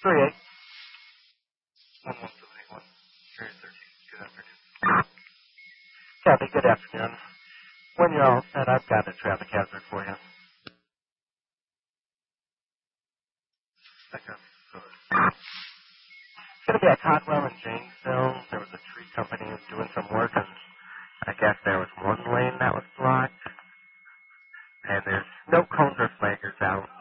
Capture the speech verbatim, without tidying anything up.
three eight. one one seven eight one. Area thirteen. Good afternoon. Kathy, good afternoon. When you're all set, I've got a traffic hazard for you. Okay. It's going to be at Cockwell and Janesville. There was a tree company doing some work, and I guess there was one lane that was blocked. And there's no cones or flaggers out.